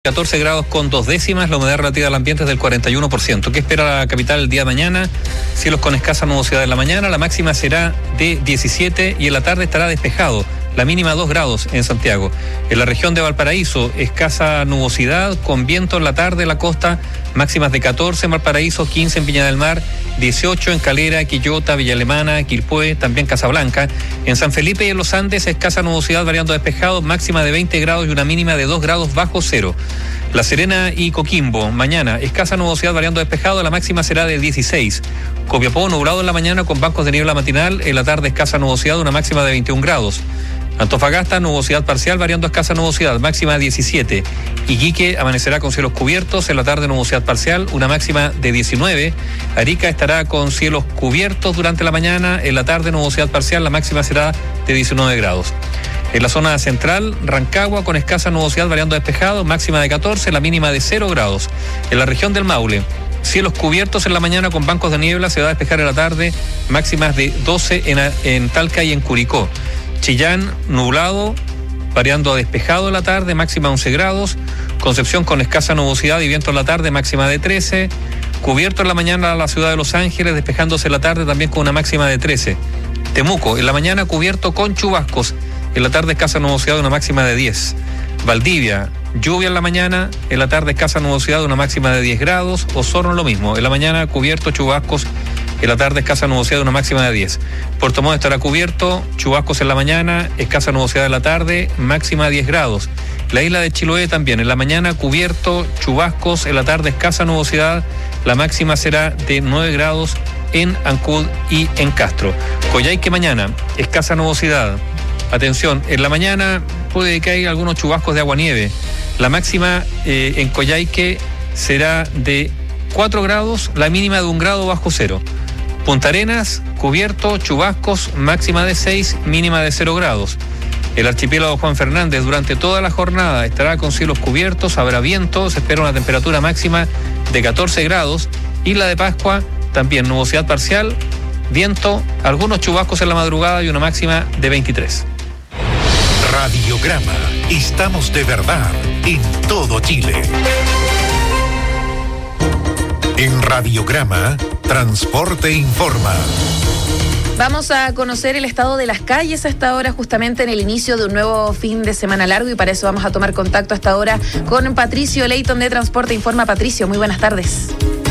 14 grados con 2 décimas, la humedad relativa del ambiente es del 41%. ¿Qué espera la capital el día de mañana? Cielos con escasa nubosidad en la mañana, la máxima será de 17 y en la tarde estará despejado. La mínima 2 grados en Santiago. En la región de Valparaíso, escasa nubosidad, con viento en la tarde en la costa, máximas de 14 en Valparaíso, 15 en Viña del Mar, 18 en Calera, Quillota, Villa Alemana, Quilpué, también Casablanca. En San Felipe y en los Andes, escasa nubosidad variando despejado, máxima de 20 grados y una mínima de 2 grados bajo cero. La Serena y Coquimbo, mañana, escasa nubosidad variando despejado, la máxima será de 16. Copiapó, nublado en la mañana con bancos de niebla matinal, en la tarde escasa nubosidad, una máxima de 21 grados. Antofagasta, nubosidad parcial variando escasa nubosidad, máxima de 17. Iquique amanecerá con cielos cubiertos, en la tarde nubosidad parcial, una máxima de 19. Arica estará con cielos cubiertos durante la mañana, en la tarde nubosidad parcial, la máxima será de 19 grados. En la zona central, Rancagua con escasa nubosidad variando despejado, máxima de 14, la mínima de 0 grados. En la región del Maule, cielos cubiertos en la mañana con bancos de niebla, se va a despejar en la tarde, máximas de 12 en Talca y en Curicó. Chillán, nublado, variando a despejado en la tarde, máxima 11 grados. Concepción con escasa nubosidad y viento en la tarde, máxima de 13. Cubierto en la mañana la ciudad de Los Ángeles, despejándose en la tarde también con una máxima de 13. Temuco, en la mañana cubierto con chubascos, en la tarde escasa nubosidad, una máxima de 10. Valdivia, lluvia en la mañana, en la tarde escasa nubosidad, una máxima de 10 grados. Osorno lo mismo, en la mañana cubierto, chubascos, en la tarde escasa nubosidad, una máxima de 10. Puerto Montt estará cubierto, chubascos en la mañana, escasa nubosidad en la tarde, máxima de 10 grados. La isla de Chiloé también, en la mañana cubierto, chubascos, en la tarde escasa nubosidad, la máxima será de 9 grados en Ancud y en Castro. Coyhaique mañana, escasa nubosidad. Atención, en la mañana puede que haya algunos chubascos de aguanieve. La máxima en Coyhaique será de 4 grados, la mínima de 1 grado bajo cero. Punta Arenas, cubierto, chubascos, máxima de 6, mínima de 0 grados. El archipiélago Juan Fernández durante toda la jornada estará con cielos cubiertos, habrá viento, se espera una temperatura máxima de 14 grados. Isla de Pascua, también nubosidad parcial, viento, algunos chubascos en la madrugada y una máxima de 23. Radiograma, estamos de verdad en todo Chile. En Radiograma, Transporte Informa. Vamos a conocer el estado de las calles a esta hora, justamente en el inicio de un nuevo fin de semana largo, y para eso vamos a tomar contacto a esta hora con Patricio Leighton de Transporte Informa. Patricio, muy buenas tardes.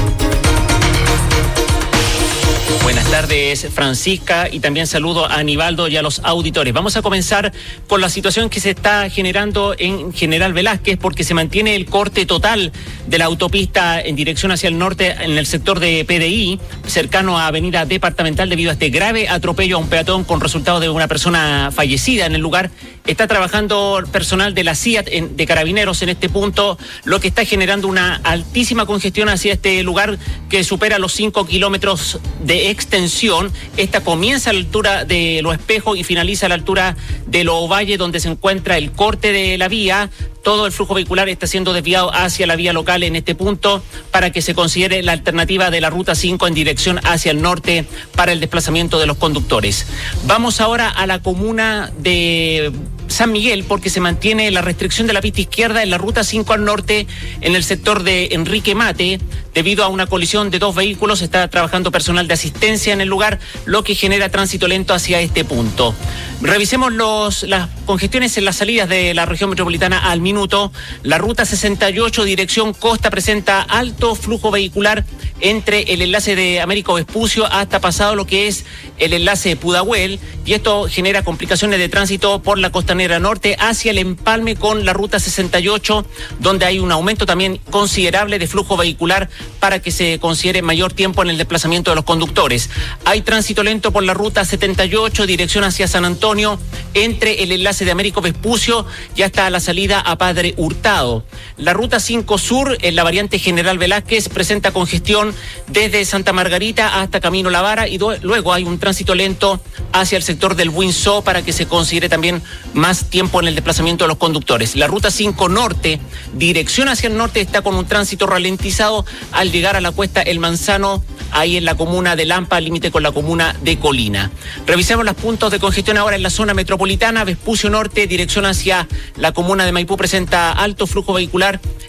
Buenas tardes, Francisca, y también saludo a Aníbaldo y a los auditores. Vamos a comenzar con la situación que se está generando en General Velázquez, porque se mantiene el corte total de la autopista en dirección hacia el norte en el sector de PDI, cercano a Avenida Departamental, debido a este grave atropello a un peatón con resultado de una persona fallecida en el lugar. Está trabajando personal de la CIAT de Carabineros en este punto, lo que está generando una altísima congestión hacia este lugar que supera los 5 kilómetros de extensión. Esta comienza a la altura de Los Espejos y finaliza a la altura de Los Ovalle, donde se encuentra el corte de la vía. Todo el flujo vehicular está siendo desviado hacia la vía local en este punto para que se considere la alternativa de la Ruta 5 en dirección hacia el norte para el desplazamiento de los conductores. Vamos ahora a la comuna de San Miguel, porque se mantiene la restricción de la pista izquierda en la Ruta 5 al norte en el sector de Enrique Mate. Debido a una colisión de 2 vehículos, está trabajando personal de asistencia en el lugar, lo que genera tránsito lento hacia este punto. Revisemos las congestiones en las salidas de la región metropolitana al minuto. La Ruta 68, dirección costa, presenta alto flujo vehicular entre el enlace de Américo Vespucio hasta pasado lo que es el enlace de Pudahuel, y esto genera complicaciones de tránsito por la costanera norte hacia el empalme con la Ruta 68, donde hay un aumento también considerable de flujo vehicular para que se considere mayor tiempo en el desplazamiento de los conductores. Hay tránsito lento por la Ruta 78, dirección hacia San Antonio, entre el enlace de Américo Vespucio y hasta la salida a Padre Hurtado. La Ruta 5 Sur, en la variante General Velázquez, presenta congestión desde Santa Margarita hasta Camino La Vara, y luego hay un tránsito lento hacia el sector del Buinzó para que se considere también más tiempo en el desplazamiento de los conductores. La Ruta 5 Norte, dirección hacia el norte, está con un tránsito ralentizado al llegar a la cuesta El Manzano ahí en la comuna de Lampa, límite con la comuna de Colina. Revisemos los puntos de congestión ahora en la zona metropolitana. Vespucio Norte, dirección hacia la comuna de Maipú, presenta alto flujo vehicular